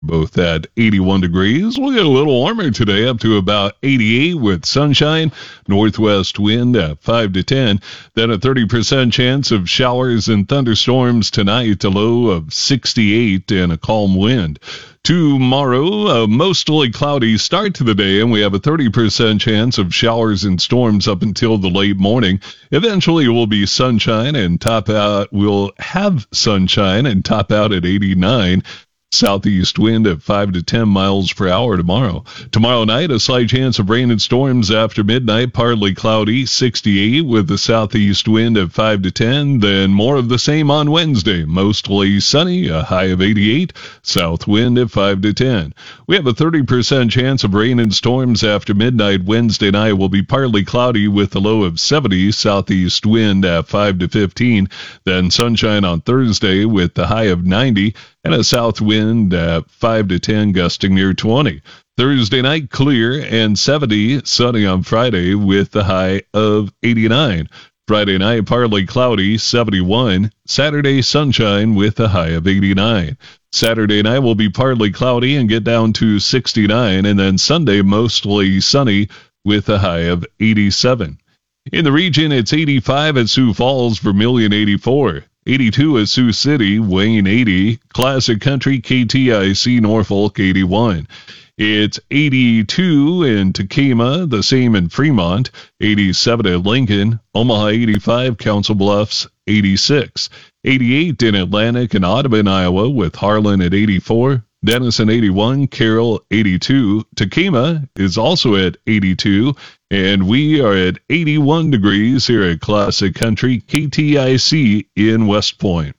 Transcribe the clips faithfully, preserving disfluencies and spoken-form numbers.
both at eighty-one degrees. We'll get a little warmer today, up to about eighty-eight with sunshine, northwest wind at five to ten. Then a thirty percent chance of showers and thunderstorms tonight, a low of sixty-eight and a calm wind. Tomorrow, a mostly cloudy start to the day, and we have a thirty percent chance of showers and storms up until the late morning. Eventually, it will be sunshine and top out. We'll have sunshine and top out at eighty-nine. Southeast wind at five to ten miles per hour tomorrow. Tomorrow night, a slight chance of rain and storms after midnight, partly cloudy, sixty-eight with the southeast wind at five to ten. Then more of the same on Wednesday, mostly sunny, a high of eighty-eight, south wind at five to ten. We have a thirty percent chance of rain and storms after midnight. Wednesday night will be partly cloudy with a low of seventy, southeast wind at five to fifteen. Then sunshine on Thursday with the high of ninety. And a south wind at five to ten, gusting near twenty. Thursday night, clear and seventy, sunny on Friday with the high of eighty-nine. Friday night, partly cloudy, seventy-one. Saturday, sunshine with a high of eighty-nine. Saturday night will be partly cloudy and get down to sixty-nine. And then Sunday, mostly sunny with a high of eighty-seven. In the region, it's eighty-five at Sioux Falls, Vermilion eighty-four. eighty-two at Sioux City, Wayne eighty, Classic Country, K T I C, Norfolk eighty-one. It's eighty-two in Tequima, the same in Fremont, eighty-seven at Lincoln, Omaha eighty-five, Council Bluffs eighty-six, eighty-eight in Atlantic and Audubon, Iowa, with Harlan at eighty-four, Denison eighty-one, Carroll eighty-two, Tequima is also at eighty-two, and we are at eighty-one degrees here at Classic Country, K T I C in West Point.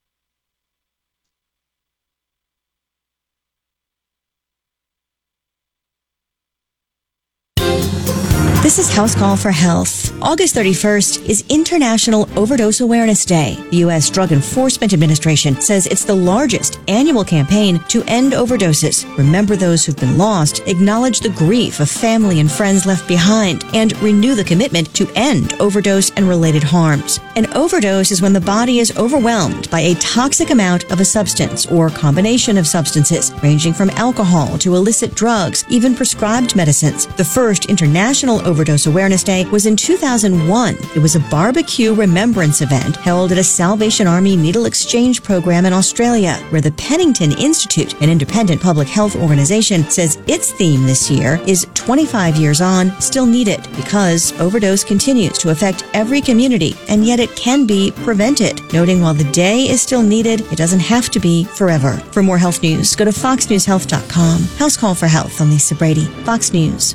This is House Call for Health. August thirty-first is International Overdose Awareness Day. The U S Drug Enforcement Administration says it's the largest annual campaign to end overdoses. Remember those who've been lost, acknowledge the grief of family and friends left behind, and renew the commitment to end overdose and related harms. An overdose is when the body is overwhelmed by a toxic amount of a substance or combination of substances, ranging from alcohol to illicit drugs, even prescribed medicines. The first International Overdose Awareness Day was in two thousand one. It was a barbecue remembrance event held at a Salvation Army needle exchange program in Australia, where the Pennington Institute, an independent public health organization, says its theme this year is twenty-five years on, still needed, because overdose continues to affect every community, and yet it can be prevented. Noting while the day is still needed, it doesn't have to be forever. For more health news, go to fox news health dot com. House Call for Health. I'm Lisa Brady, Fox News.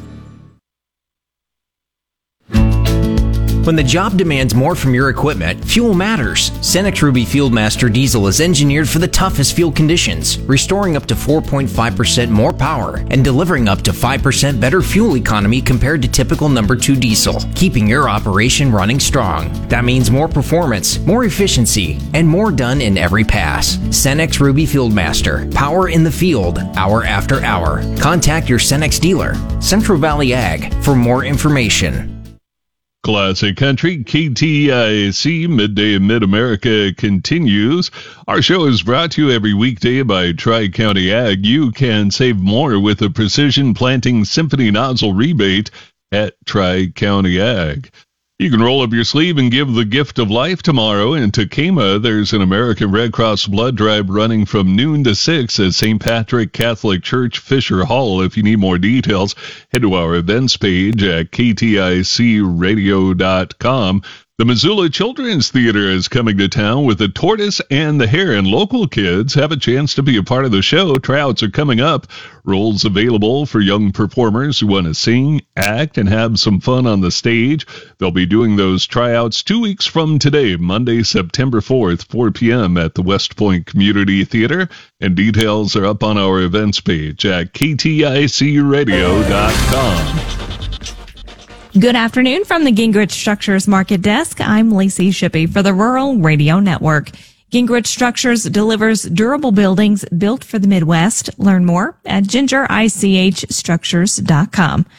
When the job demands more from your equipment, fuel matters. Cenex Ruby Fieldmaster Diesel is engineered for the toughest field conditions, restoring up to four point five percent more power and delivering up to five percent better fuel economy compared to typical number two diesel, keeping your operation running strong. That means more performance, more efficiency, and more done in every pass. Cenex Ruby Fieldmaster, power in the field, hour after hour. Contact your Cenex dealer, Central Valley Ag, for more information. Classic Country, K T I C, Midday in Mid-America continues. Our show is brought to you every weekday by Tri-County Ag. You can save more with a Precision Planting Symphony Nozzle rebate at Tri-County Ag. You can roll up your sleeve and give the gift of life tomorrow. In Tequima, there's an American Red Cross blood drive running from noon to six at Saint Patrick Catholic Church, Fisher Hall. If you need more details, head to our events page at k t i c radio dot com. The Missoula Children's Theater is coming to town with The Tortoise and the Hare, and local kids have a chance to be a part of the show. Tryouts are coming up. Roles available for young performers who want to sing, act, and have some fun on the stage. They'll be doing those tryouts two weeks from today, Monday, September fourth, four p.m. at the West Point Community Theater. And details are up on our events page at k t i c radio dot com. Good afternoon from the Gingrich Structures Market Desk. I'm Lacey Shippey for the Rural Radio Network. Gingrich Structures delivers durable buildings built for the Midwest. Learn more at ginger ich structures dot com.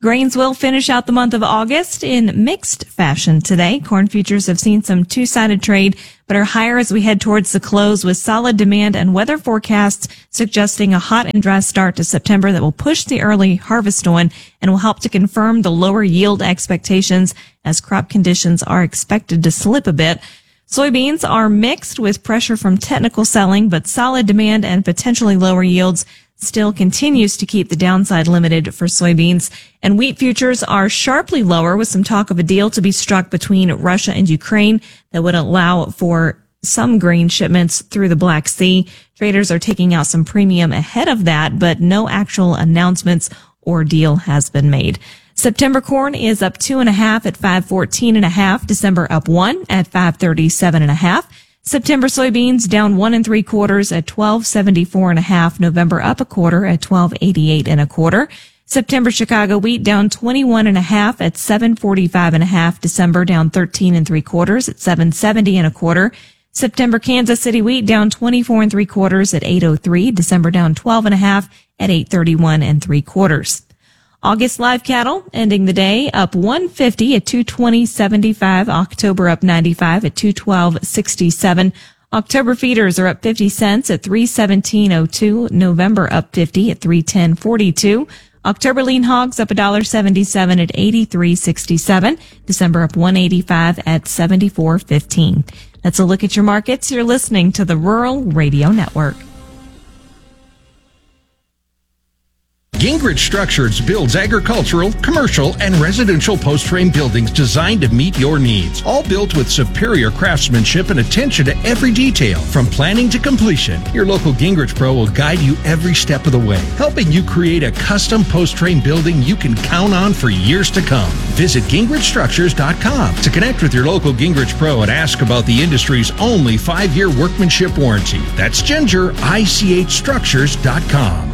Grains will finish out the month of August in mixed fashion today. Corn futures have seen some two-sided trade, but are higher as we head towards the close, with solid demand and weather forecasts suggesting a hot and dry start to September that will push the early harvest on and will help to confirm the lower yield expectations as crop conditions are expected to slip a bit. Soybeans are mixed with pressure from technical selling, but solid demand and potentially lower yields still continues to keep the downside limited for soybeans. And wheat futures are sharply lower, with some talk of a deal to be struck between Russia and Ukraine that would allow for some grain shipments through the Black Sea. Traders are taking out some premium ahead of that, but no actual announcements or deal has been made. September corn is up two and a half at five fourteen and a half. December up one at five thirty-seven and a half. September soybeans down one and three quarters at twelve seventy-four and a half. November up a quarter at twelve eighty-eight and a quarter. September Chicago wheat down twenty-one and a half at seven forty-five and a half. December down thirteen and three quarters at seven seventy and a quarter. September Kansas City wheat down twenty-four and three quarters at eight oh three. December down twelve and a half at eight thirty-one and three quarters. August live cattle ending the day up one fifty at two twenty seventy-five. October up ninety-five at two twelve sixty-seven. October feeders are up fifty cents at three seventeen oh two. November up fifty at three ten forty-two. October lean hogs up one seventy-seven at eighty-three sixty-seven. December up one eighty-five at seventy-four fifteen. That's a look at your markets. You're listening to the Rural Radio Network. Gingrich Structures builds agricultural, commercial, and residential post-frame buildings designed to meet your needs. All built with superior craftsmanship and attention to every detail. From planning to completion, your local Gingrich Pro will guide you every step of the way, helping you create a custom post-frame building you can count on for years to come. Visit Gingrich Structures dot com to connect with your local Gingrich Pro and ask about the industry's only five-year workmanship warranty. That's Ginger I C H Structures dot com.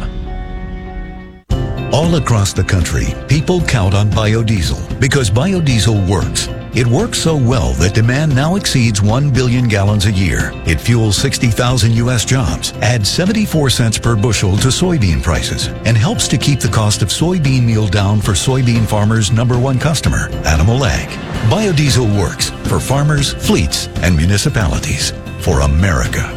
All across the country, people count on biodiesel because biodiesel works. It works so well that demand now exceeds one billion gallons a year. It fuels sixty thousand U S jobs, adds seventy-four cents per bushel to soybean prices, and helps to keep the cost of soybean meal down for soybean farmers' number one customer, Animal Ag. Biodiesel works for farmers, fleets, and municipalities. For America.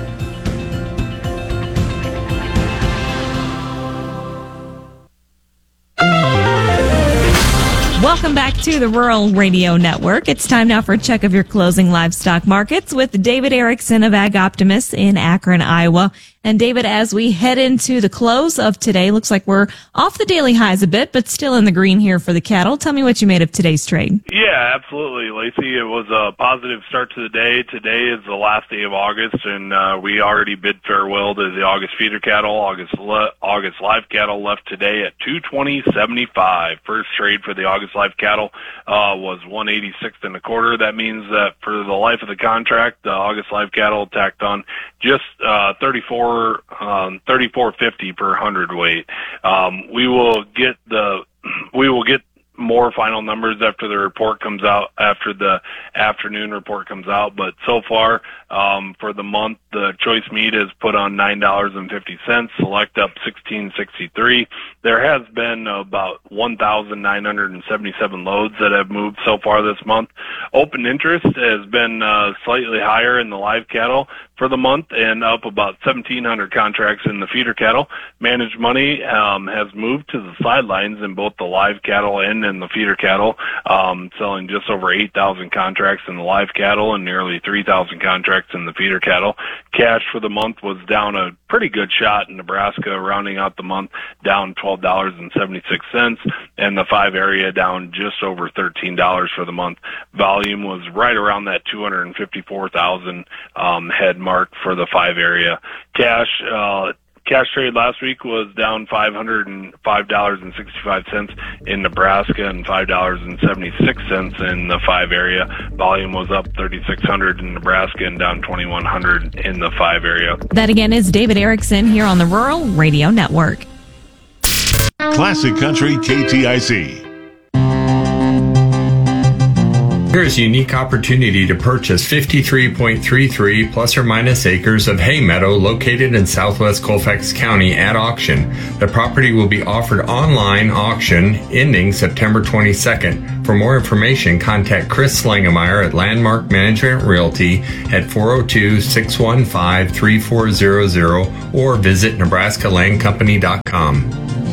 Welcome back to the Rural Radio Network. It's time now for a check of your closing livestock markets with David Erickson of Ag Optimist in Akron, Iowa. And David, as we head into the close of today, looks like we're off the daily highs a bit, but still in the green here for the cattle. Tell me what you made of today's trade. Yeah, absolutely, Lacey. It was a positive start to the day. Today is the last day of August, and uh, we already bid farewell to the August feeder cattle. August le- August live cattle left today at two twenty seventy-five. First trade for the August live cattle uh, was one eighty-six and a quarter. That means that for the life of the contract, the August live cattle tacked on just uh, thirty-four um, thirty-four fifty per hundredweight. Um, we will get the we will get more final numbers after the report comes out, after the afternoon report comes out. But so far, um, for the month, the choice meat is put on nine dollars and fifty cents, select up sixteen sixty-three. There has been about one thousand nine hundred seventy-seven loads that have moved so far this month. Open interest has been uh, slightly higher in the live cattle for the month and up about seventeen hundred contracts in the feeder cattle. Managed money um, has moved to the sidelines in both the live cattle and in the feeder cattle, um, selling just over eight thousand contracts in the live cattle and nearly three thousand contracts in the feeder cattle. Cash for the month was down a pretty good shot in Nebraska, rounding out the month down twelve dollars and seventy-six cents, and the five area down just over thirteen dollars for the month. Volume was right around that two hundred fifty-four thousand um, head mark for the five area. Cash, uh, Cash trade last week was down five hundred five dollars and sixty-five cents in Nebraska and five dollars and seventy-six cents in the five area. Volume was up thirty-six hundred in Nebraska and down twenty-one hundred in the five area. That again is David Erickson here on the Rural Radio Network. Classic Country K T I C. Here's a unique opportunity to purchase fifty-three point three three plus or minus acres of hay meadow located in southwest Colfax County at auction. The property will be offered online auction ending September twenty-second. For more information, contact Chris Slangemeyer at Landmark Management Realty at four oh two, six one five, three four zero zero or visit Nebraska Land Company dot com.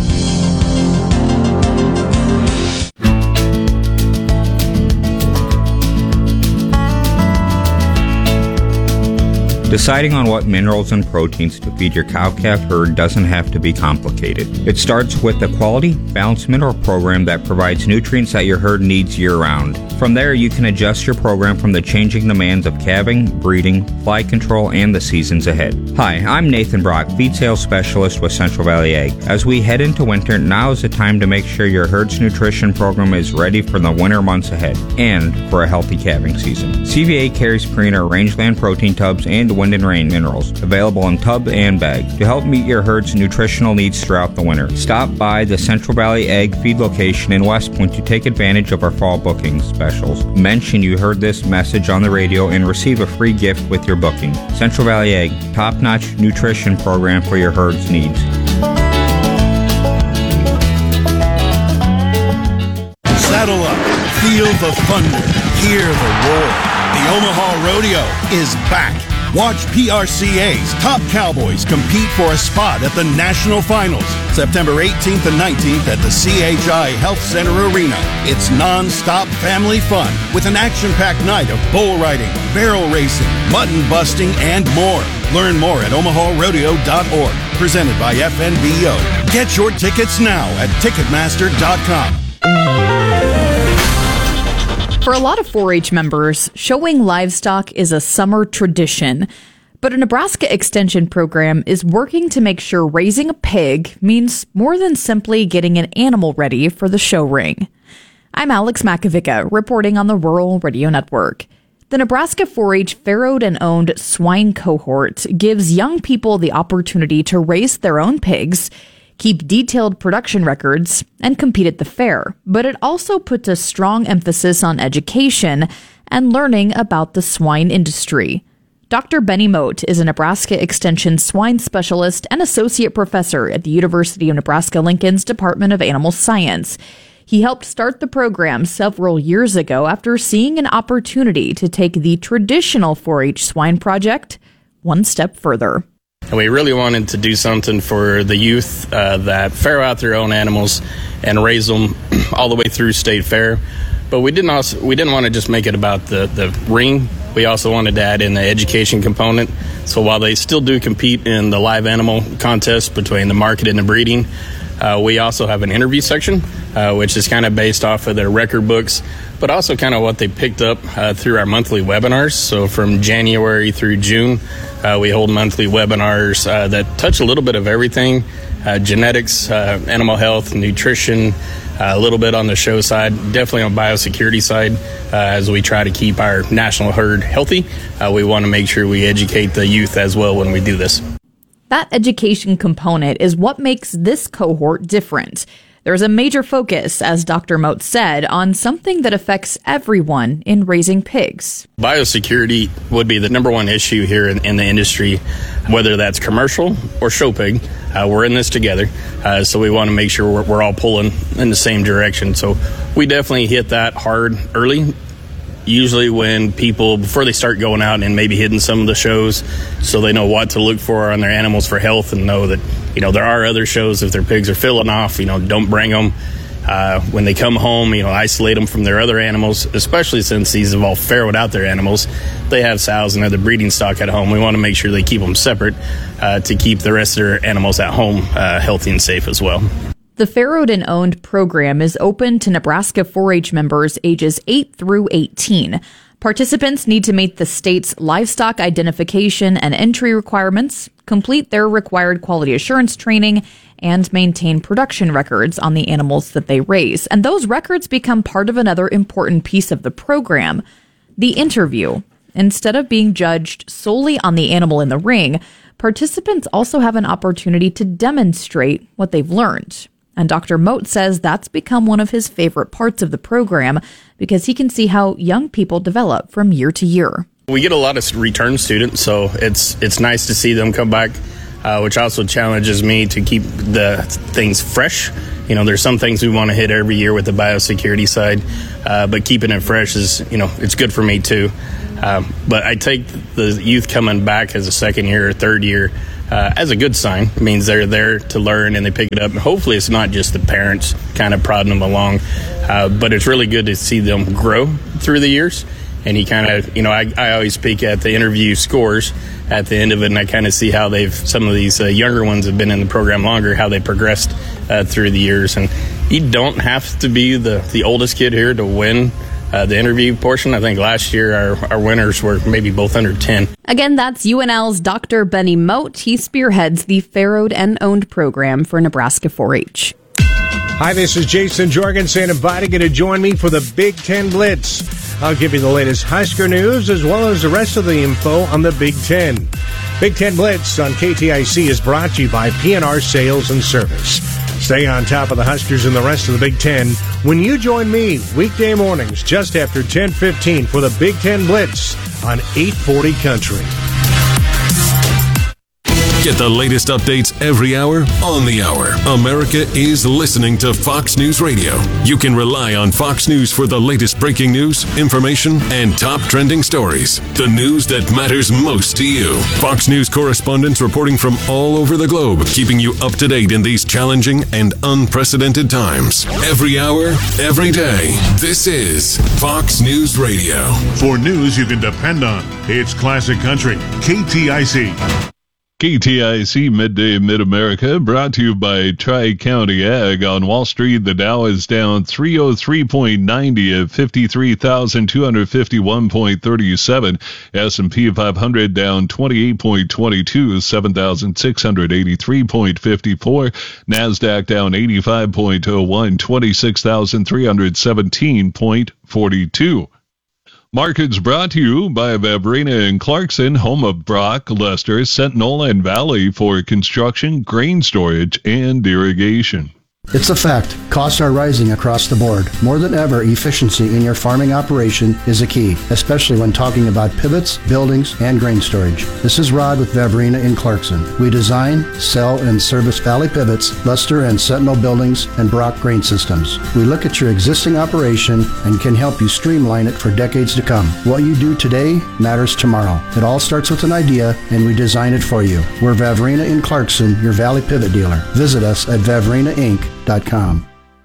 Deciding on what minerals and proteins to feed your cow-calf herd doesn't have to be complicated. It starts with a quality, balanced mineral program that provides nutrients that your herd needs year-round. From there, you can adjust your program from the changing demands of calving, breeding, fly control, and the seasons ahead. Hi, I'm Nathan Brock, Feed Sales Specialist with Central Valley Ag. As we head into winter, now is the time to make sure your herd's nutrition program is ready for the winter months ahead and for a healthy calving season. C V A carries Purina Rangeland protein tubs and Wind and Rain minerals, available in tub and bag, to help meet your herd's nutritional needs throughout the winter. Stop by the Central Valley Ag Feed location in West Point to take advantage of our fall booking specials. Mention you heard this message on the radio and receive a free gift with your booking. Central Valley Ag, top-notch nutrition program for your herd's needs. Saddle up, feel the thunder, hear the roar. The Omaha Rodeo is back. Watch P R C A's top cowboys compete for a spot at the national finals, September eighteenth and nineteenth at the C H I Health Center Arena. It's non-stop family fun with an action-packed night of bull riding, barrel racing, mutton busting, and more. Learn more at omaha rodeo dot org. Presented by F N B O. Get your tickets now at ticketmaster dot com. For a lot of four H members, showing livestock is a summer tradition. But a Nebraska Extension program is working to make sure raising a pig means more than simply getting an animal ready for the show ring. I'm Alex Makovica, reporting on the Rural Radio Network. The Nebraska four H farrowed and owned swine cohort gives young people the opportunity to raise their own pigs, keep detailed production records, and compete at the fair. But it also puts a strong emphasis on education and learning about the swine industry. Doctor Benny Moat is a Nebraska Extension swine specialist and associate professor at the University of Nebraska-Lincoln's Department of Animal Science. He helped start the program several years ago after seeing an opportunity to take the traditional four H swine project one step further. And we really wanted to do something for the youth uh, that farrow out their own animals and raise them all the way through state fair. But we didn't also we didn't want to just make it about the, the ring. We also wanted to add in the education component. So while they still do compete in the live animal contest between the market and the breeding, uh, we also have an interview section, uh, which is kind of based off of their record books, but also kind of what they picked up uh, through our monthly webinars. So from January through June, uh, we hold monthly webinars uh, that touch a little bit of everything, uh, genetics, uh, animal health, nutrition, uh, a little bit on the show side, definitely on biosecurity side. Uh, as we try to keep our national herd healthy, uh, we want to make sure we educate the youth as well when we do this. That education component is what makes this cohort different. There's a major focus, as Doctor Moat said, on something that affects everyone in raising pigs. Biosecurity would be the number one issue here in, in the industry, whether that's commercial or show pig. Uh, we're in this together, uh, so we want to make sure we're, we're all pulling in the same direction. So we definitely hit that hard early. Usually when people, before they start going out and maybe hitting some of the shows, so they know what to look for on their animals for health and know that, you know, there are other shows if their pigs are filling off, you know, don't bring them. Uh, when they come home, you know, isolate them from their other animals, especially since these have all farrowed out their animals. They have sows and other breeding stock at home. We want to make sure they keep them separate uh, to keep the rest of their animals at home uh, healthy and safe as well. The farrowed and owned program is open to Nebraska four H members ages eight through eighteen. Participants need to meet the state's livestock identification and entry requirements, complete their required quality assurance training, and maintain production records on the animals that they raise. And those records become part of another important piece of the program, the interview. Instead of being judged solely on the animal in the ring, participants also have an opportunity to demonstrate what they've learned. And Doctor Moat says that's become one of his favorite parts of the program because he can see how young people develop from year to year. We get a lot of return students, so it's it's nice to see them come back, uh, which also challenges me to keep the things fresh. You know, there's some things we want to hit every year with the biosecurity side, uh, but keeping it fresh is, you know, it's good for me too. Uh, but I take the youth coming back as a second year or third year uh, as a good sign. It means they're there to learn and they pick it up. And hopefully it's not just the parents kind of prodding them along, uh, but it's really good to see them grow through the years. And he kind of, you know, I, I always speak at the interview scores at the end of it, and I kind of see how they've, some of these uh, younger ones have been in the program longer, how they progressed uh, through the years. And you don't have to be the, the oldest kid here to win uh, the interview portion. I think last year our, our winners were maybe both under ten. Again, that's U N L's Doctor Benny Moat. He spearheads the farrowed and owned program for Nebraska four H. Hi, this is Jason Jorgensen inviting you to join me for the Big Ten Blitz. I'll give you the latest Husker news as well as the rest of the info on the Big Ten. Big Ten Blitz on K T I C is brought to you by P and R Sales and Service. Stay on top of the Huskers and the rest of the Big Ten when you join me weekday mornings just after ten fifteen for the Big Ten Blitz on eight forty Country. Get the latest updates every hour on the hour. America is listening to Fox News Radio. You can rely on Fox News for the latest breaking news, information, and top trending stories. The news that matters most to you. Fox News correspondents reporting from all over the globe, keeping you up to date in these challenging and unprecedented times. Every hour, every day. This is Fox News Radio. For news you can depend on, it's Classic Country, K T I C. K T I C Midday Mid-America brought to you by Tri-County Ag. On Wall Street, the Dow is down three oh three point nine oh at fifty-three thousand two hundred fifty-one point three seven. S and P five hundred down twenty-eight point two two, seven thousand six hundred eighty-three point five four. NASDAQ down eighty-five point oh one, twenty-six thousand three hundred seventeen point four two. Markets brought to you by Vavrina and Clarkson, home of Brock, Lester, Sentinel, and Valley for construction, grain storage, and irrigation. It's a fact. Costs are rising across the board. More than ever, efficiency in your farming operation is a key, especially when talking about pivots, buildings, and grain storage. This is Rod with Vavrina in Clarkson. We design, sell, and service Valley Pivots, Lester and Sentinel buildings, and Brock grain systems. We look at your existing operation and can help you streamline it for decades to come. What you do today matters tomorrow. It all starts with an idea, and we design it for you. We're Vavrina in Clarkson, your Valley Pivot dealer. Visit us at vavrina inc dot com.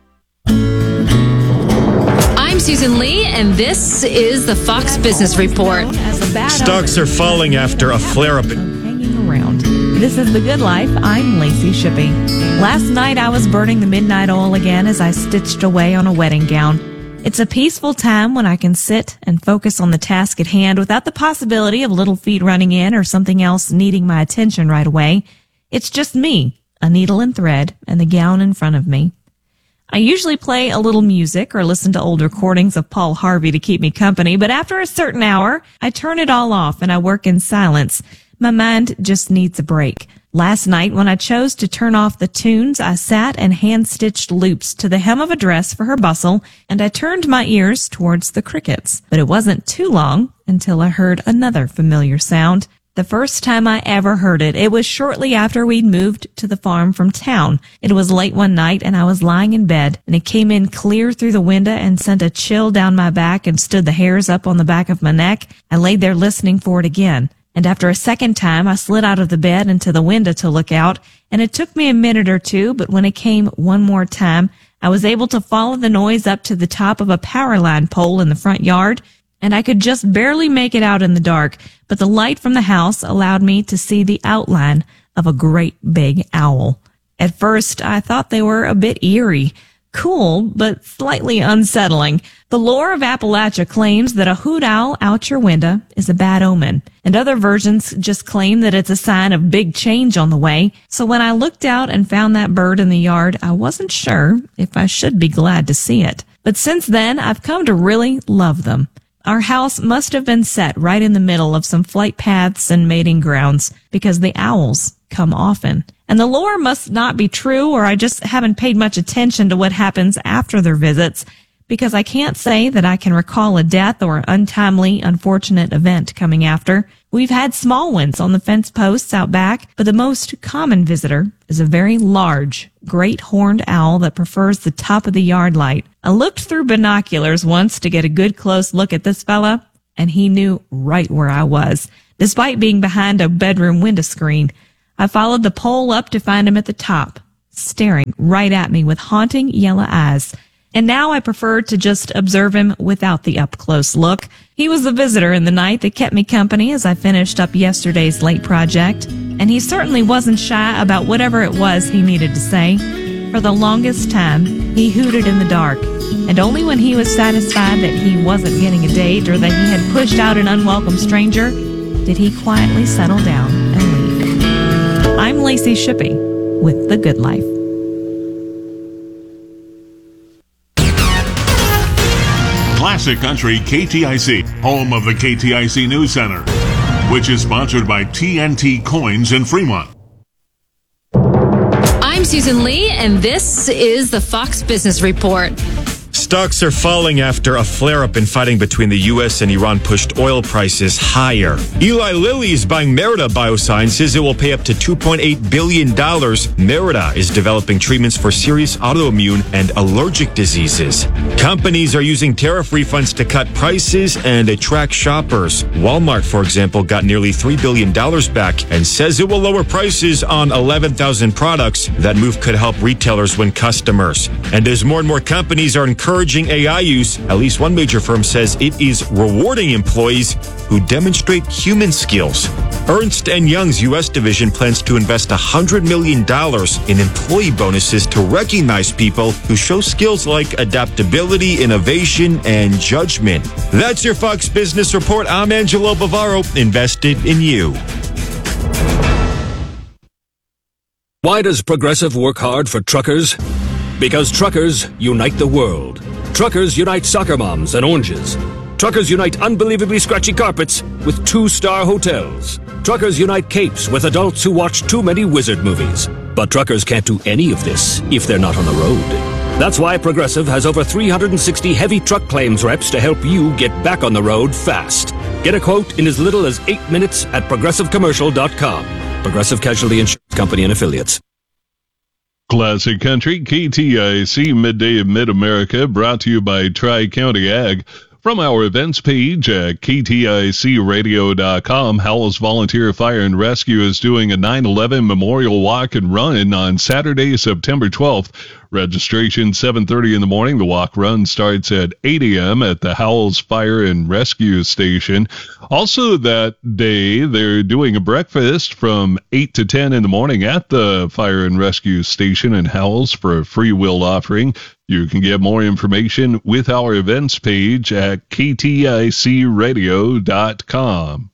I'm Susan Lee, and this is the Fox Business Report. Stocks are falling after a flare-up. Hanging around. This is The Good Life. I'm Lacey Shippey. Last night, I was burning the midnight oil again as I stitched away on a wedding gown. It's a peaceful time when I can sit and focus on the task at hand without the possibility of little feet running in or something else needing my attention right away. It's just me, a needle and thread, and the gown in front of me. I usually play a little music or listen to old recordings of Paul Harvey to keep me company, but after a certain hour, I turn it all off and I work in silence. My mind just needs a break. Last night, when I chose to turn off the tunes, I sat and hand-stitched loops to the hem of a dress for her bustle, and I turned my ears towards the crickets. But it wasn't too long until I heard another familiar sound. The first time I ever heard it, it was shortly after we'd moved to the farm from town. It was late one night and I was lying in bed, and it came in clear through the window and sent a chill down my back and stood the hairs up on the back of my neck. I laid there listening for it again. And after a second time, I slid out of the bed into the window to look out, and it took me a minute or two, but when it came one more time, I was able to follow the noise up to the top of a power line pole in the front yard, and I could just barely make it out in the dark, but the light from the house allowed me to see the outline of a great big owl. At first, I thought they were a bit eerie. Cool, but slightly unsettling. The lore of Appalachia claims that a hoot owl out your window is a bad omen, and other versions just claim that it's a sign of big change on the way. So when I looked out and found that bird in the yard, I wasn't sure if I should be glad to see it. But since then, I've come to really love them. Our house must have been set right in the middle of some flight paths and mating grounds because the owls come often. And the lore must not be true, or I just haven't paid much attention to what happens after their visits, because I can't say that I can recall a death or untimely, unfortunate event coming after. We've had small ones on the fence posts out back, but the most common visitor is a very large, great horned owl that prefers the top of the yard light. I looked through binoculars once to get a good close look at this fella, and he knew right where I was, despite being behind a bedroom window screen. I followed the pole up to find him at the top, staring right at me with haunting yellow eyes. And now I prefer to just observe him without the up-close look. He was the visitor in the night that kept me company as I finished up yesterday's late project, and he certainly wasn't shy about whatever it was he needed to say. For the longest time, he hooted in the dark, and only when he was satisfied that he wasn't getting a date or that he had pushed out an unwelcome stranger did he quietly settle down and leave. I'm Lacey Shippey with The Good Life. Classic Country K T I C, home of the K T I C News Center, which is sponsored by T N T Coins in Fremont. I'm Susan Lee, and this is the Fox Business Report. Stocks are falling after a flare-up in fighting between the U S and Iran pushed oil prices higher. Eli Lilly is buying Merida Biosciences. It will pay up to two point eight billion dollars. Merida is developing treatments for serious autoimmune and allergic diseases. Companies are using tariff refunds to cut prices and attract shoppers. Walmart, for example, got nearly three billion dollars back and says it will lower prices on eleven thousand products. That move could help retailers win customers. And as more and more companies are encouraging A I use, at least one major firm says it is rewarding employees who demonstrate human skills. Ernst and Young's U S division plans to invest one hundred million dollars in employee bonuses to recognize people who show skills like adaptability, innovation, and judgment. That's your Fox Business Report. I'm Angelo Bavaro, invested in you. Why does Progressive work hard for truckers? Because truckers unite the world. Truckers unite soccer moms and oranges. Truckers unite unbelievably scratchy carpets with two-star hotels. Truckers unite capes with adults who watch too many wizard movies. But truckers can't do any of this if they're not on the road. That's why Progressive has over three hundred sixty heavy truck claims reps to help you get back on the road fast. Get a quote in as little as eight minutes at progressive commercial dot com. Progressive Casualty Insurance Company and Affiliates. Classic Country, K T I C, Midday of Mid-America, brought to you by Tri-County Ag. From our events page at K T I C radio dot com, Howells Volunteer Fire and Rescue is doing a nine eleven Memorial Walk and Run on Saturday, September twelfth. Registration seven thirty in the morning. The walk run starts at eight a.m. at the Howells Fire and Rescue Station. Also that day, they're doing a breakfast from eight to ten in the morning at the Fire and Rescue Station in Howells for a free will offering. You can get more information with our events page at K T I C radio dot com.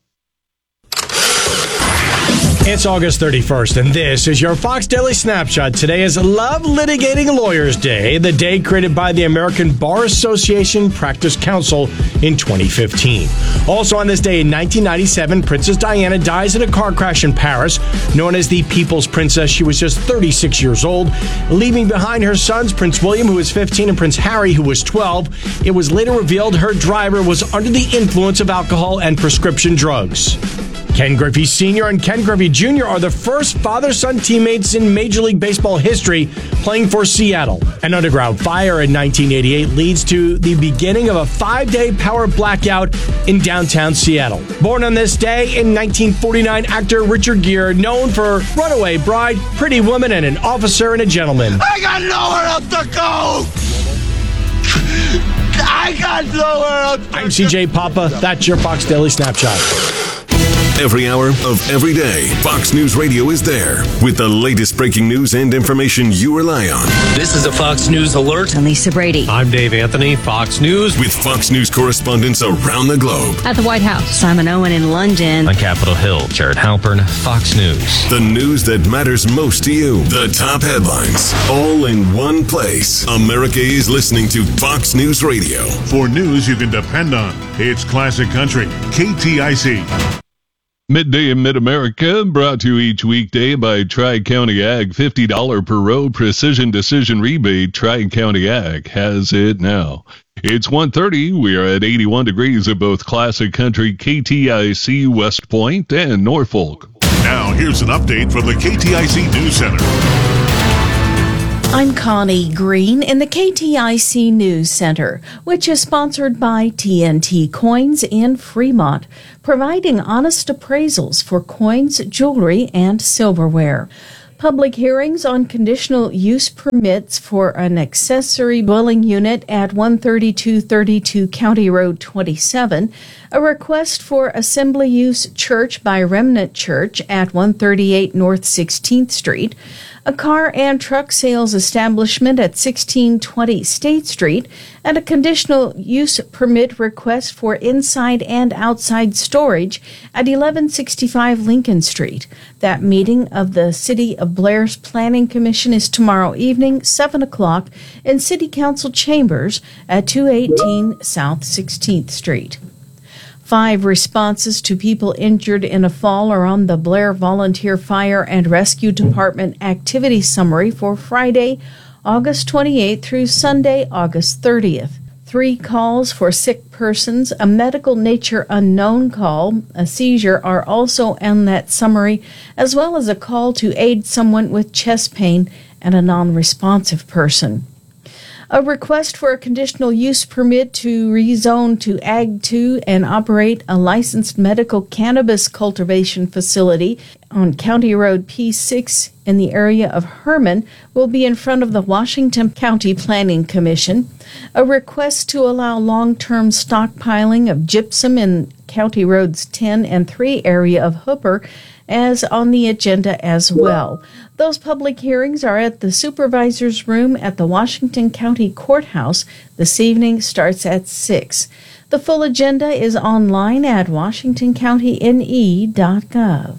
It's August thirty-first, and this is your Fox Daily Snapshot. Today is Love Litigating Lawyers Day, the day created by the American Bar Association Practice Council in twenty fifteen. Also on this day in nineteen ninety-seven, Princess Diana dies in a car crash in Paris. Known as the People's Princess, she was just thirty-six years old, leaving behind her sons, Prince William, who was fifteen, and Prince Harry, who was twelve. It was later revealed her driver was under the influence of alcohol and prescription drugs. Ken Griffey Senior and Ken Griffey Junior are the first father-son teammates in Major League Baseball history playing for Seattle. An underground fire in nineteen eighty-eight leads to the beginning of a five-day power blackout in downtown Seattle. Born on this day in nineteen forty-nine, actor Richard Gere, known for Runaway Bride, Pretty Woman, and An Officer and a Gentleman. I got nowhere else to go! I got nowhere else to I'm C J Papa. That's your Fox Daily Snapshot. Every hour of every day, Fox News Radio is there with the latest breaking news and information you rely on. This is a Fox News alert. I'm Lisa Brady. I'm Dave Anthony, Fox News. With Fox News correspondents around the globe. At the White House. Simon Owen in London. On Capitol Hill, Jared Halpern, Fox News. The news that matters most to you. The top headlines. All in one place. America is listening to Fox News Radio. For news you can depend on, it's Classic Country, K T I C. Midday in Mid-America, brought to you each weekday by Tri-County Ag. fifty dollars per row precision decision rebate. Tri-County Ag has it now. It's one thirty. We are at eighty-one degrees at both Classic Country, K T I C, West Point, and Norfolk. Now, here's an update from the K T I C News Center. I'm Connie Green in the K T I C News Center, which is sponsored by T N T Coins in Fremont, providing honest appraisals for coins, jewelry, and silverware. Public hearings on conditional use permits for an accessory dwelling unit at one thirty-two thirty-two County Road twenty-seven, a request for assembly use church by Remnant Church at one thirty-eight North sixteenth Street, a car and truck sales establishment at sixteen twenty State Street, and a conditional use permit request for inside and outside storage at eleven sixty-five Lincoln Street. That meeting of the City of Blair's Planning Commission is tomorrow evening, seven o'clock, in City Council Chambers at two eighteen South sixteenth Street. Five responses to people injured in a fall are on the Blair Volunteer Fire and Rescue Department activity summary for Friday, August twenty-eighth through Sunday, August thirtieth. Three calls for sick persons, a medical nature unknown call, a seizure are also on that summary, as well as a call to aid someone with chest pain and a non-responsive person. A request for a conditional use permit to rezone to Ag two and operate a licensed medical cannabis cultivation facility on County Road P six in the area of Herman will be in front of the Washington County Planning Commission. A request to allow long-term stockpiling of gypsum in County Roads ten and three area of Hooper as on the agenda as well. Those public hearings are at the Supervisor's Room at the Washington County Courthouse. This evening starts at six. The full agenda is online at washington county n e dot gov.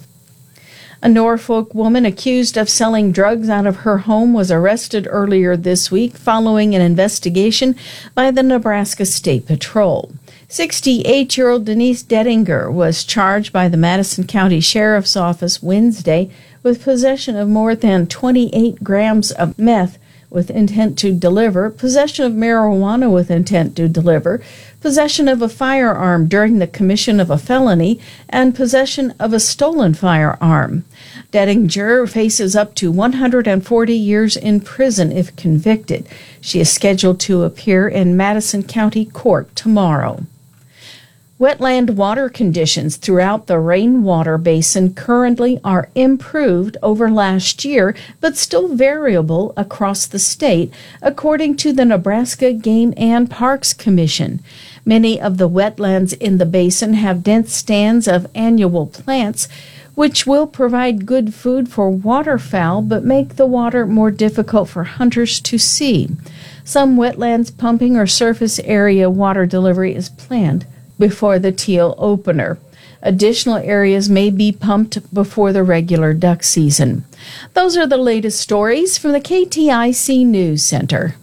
A Norfolk woman accused of selling drugs out of her home was arrested earlier this week following an investigation by the Nebraska State Patrol. sixty-eight-year-old Denise Dettinger was charged by the Madison County Sheriff's Office Wednesday with possession of more than twenty-eight grams of meth with intent to deliver, possession of marijuana with intent to deliver, possession of a firearm during the commission of a felony, and possession of a stolen firearm. Dettinger faces up to one hundred forty years in prison if convicted. She is scheduled to appear in Madison County Court tomorrow. Wetland water conditions throughout the rainwater basin currently are improved over last year, but still variable across the state, according to the Nebraska Game and Parks Commission. Many of the wetlands in the basin have dense stands of annual plants, which will provide good food for waterfowl but make the water more difficult for hunters to see. Some wetlands pumping or surface area water delivery is planned before the teal opener. Additional areas may be pumped before the regular duck season. Those are the latest stories from the K T I C News Center.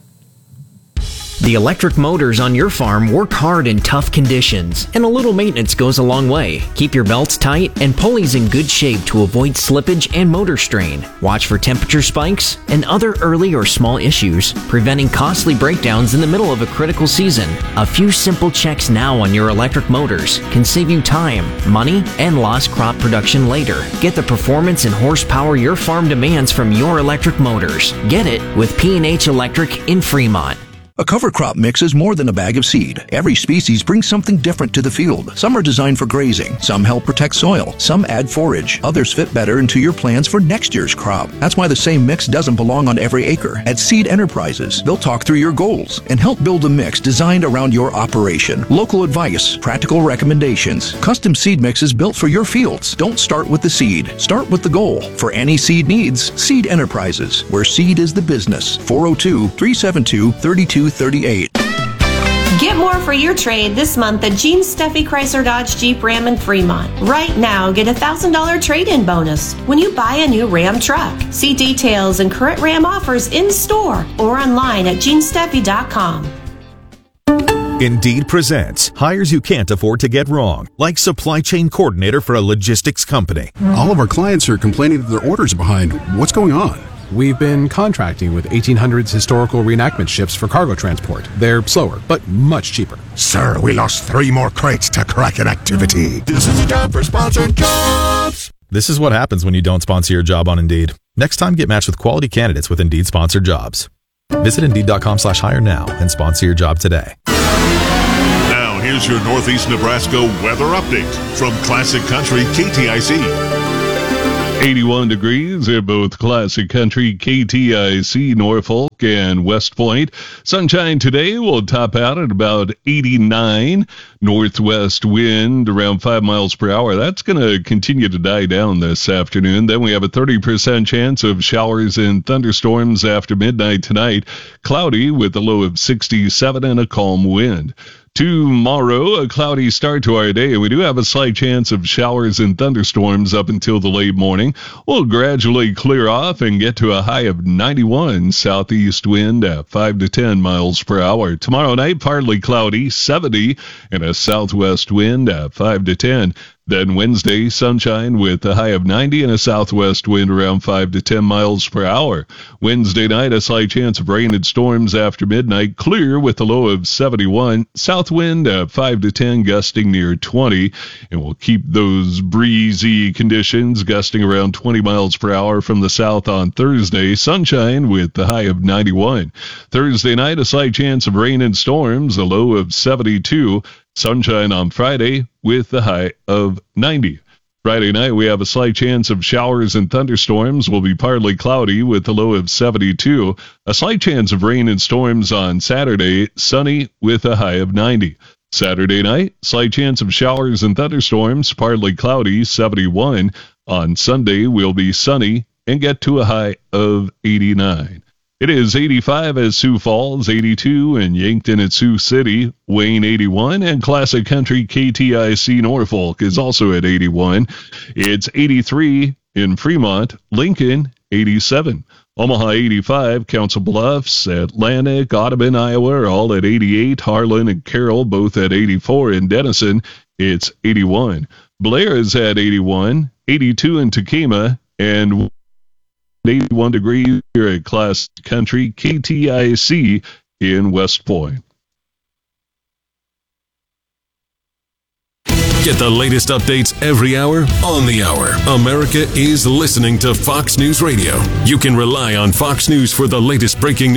The electric motors on your farm work hard in tough conditions, and a little maintenance goes a long way. Keep your belts tight and pulleys in good shape to avoid slippage and motor strain. Watch for temperature spikes and other early or small issues, preventing costly breakdowns in the middle of a critical season. A few simple checks now on your electric motors can save you time, money, and lost crop production later. Get the performance and horsepower your farm demands from your electric motors. Get it with P and H Electric in Fremont. A cover crop mix is more than a bag of seed. Every species brings something different to the field. Some are designed for grazing. Some help protect soil. Some add forage. Others fit better into your plans for next year's crop. That's why the same mix doesn't belong on every acre. At Seed Enterprises, they'll talk through your goals and help build a mix designed around your operation. Local advice, practical recommendations, custom seed mixes built for your fields. Don't start with the seed. Start with the goal. For any seed needs, Seed Enterprises, where seed is the business. four oh two, three seven two, three two three eight. Get more for your trade this month at Gene Steffi Chrysler Dodge Jeep Ram in Fremont. Right now, get a one thousand dollars trade-in bonus when you buy a new Ram truck. See details and current Ram offers in store or online at gene steffi dot com. Indeed presents hires you can't afford to get wrong, like supply chain coordinator for a logistics company. All of our clients are complaining that their orders are behind. What's going on? We've been contracting with eighteen hundreds historical reenactment ships for cargo transport. They're slower, but much cheaper. Sir, we lost three more crates to Kraken activity. This is a job for sponsored jobs. This is what happens when you don't sponsor your job on Indeed. Next time, get matched with quality candidates with Indeed sponsored jobs. Visit Indeed.com slash hire now and sponsor your job today. Now, here's your Northeast Nebraska weather update from Classic Country K T I C. eighty-one degrees at both Classic Country, K T I C, Norfolk, and West Point. Sunshine today will top out at about eighty-nine. Northwest wind around five miles per hour. That's going to continue to die down this afternoon. Then we have a thirty percent chance of showers and thunderstorms after midnight tonight. Cloudy with a low of sixty-seven and a calm wind. Tomorrow, a cloudy start to our day. We do have a slight chance of showers and thunderstorms up until the late morning. We'll gradually clear off and get to a high of ninety-one, southeast wind at five to ten miles per hour. Tomorrow night, partly cloudy, seventy, and a southwest wind at five to ten. Then Wednesday, sunshine with a high of ninety and a southwest wind around five to ten miles per hour. Wednesday night, a slight chance of rain and storms after midnight, clear with a low of seventy-one. South wind at five to ten, gusting near twenty. And we'll keep those breezy conditions, gusting around twenty miles per hour from the south on Thursday. Sunshine with the high of ninety-one. Thursday night, a slight chance of rain and storms, a low of seventy-two. Sunshine on Friday with the high of ninety. Friday night, we have a slight chance of showers and thunderstorms. Will be partly cloudy with a low of seventy-two. A slight chance of rain and storms on Saturday, sunny with a high of ninety. Saturday night, slight chance of showers and thunderstorms, partly cloudy, seventy-one. On Sunday, we'll be sunny and get to a high of eighty-nine. It is eighty-five at Sioux Falls, eighty-two in Yankton at Sioux City, Wayne eighty-one, and Classic Country K T I C Norfolk is also at eighty-one. It's eighty-three in Fremont, Lincoln eighty-seven, Omaha eighty-five, Council Bluffs, Atlantic, Audubon, Iowa are all at eighty-eight, Harlan and Carroll both at eighty-four, in Denison it's eighty-one. Blair is at eighty-one, eighty-two in Takema, and eighty-one degrees here at Classic Country K T I C in West Point. Get the latest updates every hour on the hour. America is listening to Fox News Radio. You can rely on Fox News for the latest breaking news.